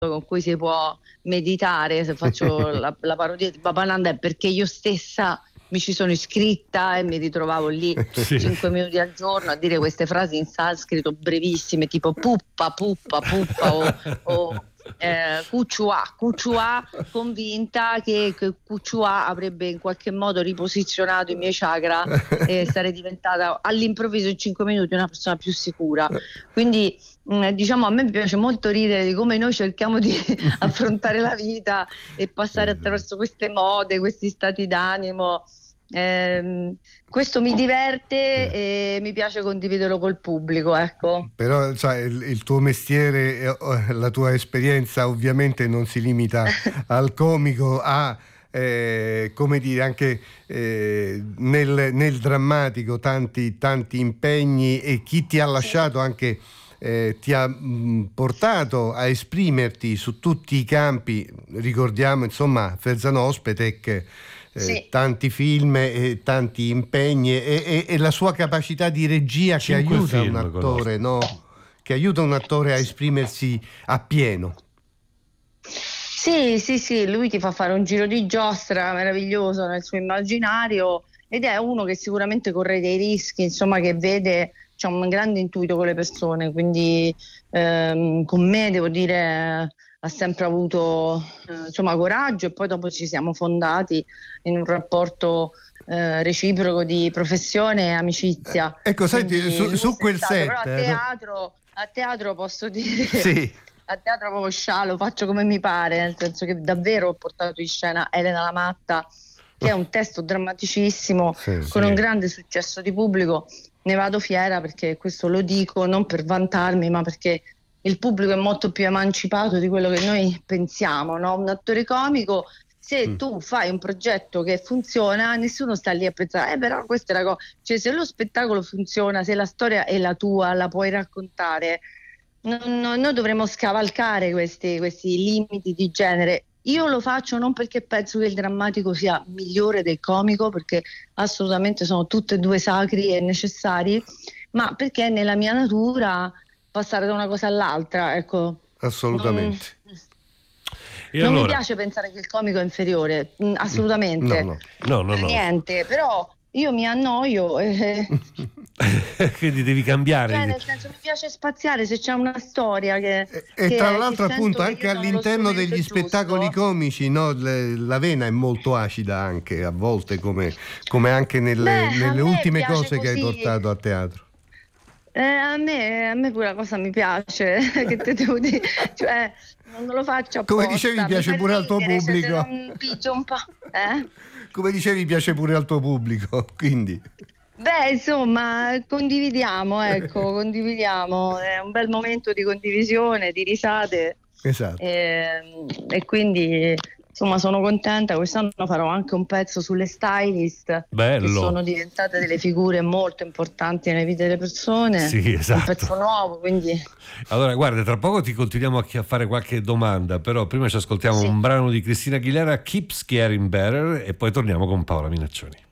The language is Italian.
con cui si può meditare, se faccio la parodia di Babananda, è perché io stessa mi ci sono iscritta e mi ritrovavo lì Sì. 5 minuti al giorno a dire queste frasi in sanscrito brevissime, tipo puppa, puppa, puppa o Kuchua, convinta che Kuchua avrebbe in qualche modo riposizionato i miei chakra e sarei diventata all'improvviso in 5 minuti una persona più sicura. Quindi diciamo, a me piace molto ridere di come noi cerchiamo di affrontare la vita e passare attraverso queste mode, questi stati d'animo. Questo mi diverte e mi piace condividerlo col pubblico, ecco. Però sai, il tuo mestiere, la tua esperienza ovviamente non si limita al comico, come dire, anche nel drammatico tanti impegni, e chi ti ha lasciato anche ti ha portato a esprimerti su tutti i campi. Ricordiamo insomma Ferzan Özpetek, Sì. tanti film e tanti impegni e la sua capacità di regia che 5 aiuta film, un attore, no? Che aiuta un attore a esprimersi appieno. Sì, lui ti fa fare un giro di giostra meraviglioso nel suo immaginario ed è uno che sicuramente corre dei rischi, insomma, che vede, c'ha un grande intuito con le persone, quindi con me devo dire ha sempre avuto insomma coraggio, e poi dopo ci siamo fondati in un rapporto reciproco di professione e amicizia. Ecco, senti, Quindi su quel set, però a teatro posso dire sì. a teatro proprio scialo, faccio come mi pare, nel senso che davvero ho portato in scena Elena la Matta, che è un testo drammaticissimo, con un grande successo di pubblico. Ne vado fiera, perché questo lo dico non per vantarmi, ma perché il pubblico è molto più emancipato di quello che noi pensiamo, no? Un attore comico, se tu fai un progetto che funziona, nessuno sta lì a pensare però questa è la cosa, cioè se lo spettacolo funziona, se la storia è la tua, la puoi raccontare, noi dovremmo scavalcare questi limiti di genere. Io lo faccio non perché penso che il drammatico sia migliore del comico, perché assolutamente sono tutte e due sacri e necessari, ma perché è nella mia natura passare da una cosa all'altra, ecco. Assolutamente. Non mi piace pensare che il comico è inferiore, assolutamente. No. Niente, però io mi annoio quindi devi cambiare. Cioè, nel senso, mi piace spaziare se c'è una storia che tra l'altro che appunto sento anche che io sono lo all'interno strumento degli giusto. spettacoli comici, no? La vena è molto acida anche a volte, come anche nelle ultime cose che hai portato a teatro. A me pure la cosa mi piace, che te devo dire, cioè non lo faccio apposta. Come dicevi, piace pure al tuo pubblico. Se non pigio un po', Come dicevi, piace pure al tuo pubblico, quindi. Beh, insomma, condividiamo, è un bel momento di condivisione, di risate. Esatto. E quindi insomma sono contenta. Quest'anno farò anche un pezzo sulle stylist. Bello. Che sono diventate delle figure molto importanti nelle vite delle persone. Sì, esatto. Un pezzo nuovo, quindi. Allora, guarda, tra poco ti continuiamo a fare qualche domanda, però prima ci ascoltiamo un brano di Cristina Aguilera, Keeps Getting Better, e poi torniamo con Paola Minaccioni.